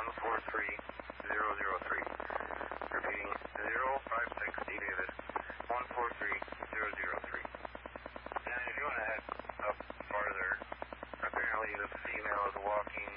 143003. Repeating 056 D Davis, 143003. And if you want to head up farther, apparently the female is walking